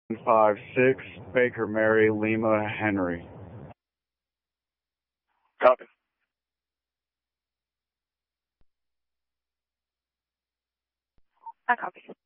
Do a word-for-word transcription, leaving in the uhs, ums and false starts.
five six Baker Mary Lima Henry. Copy. I copy.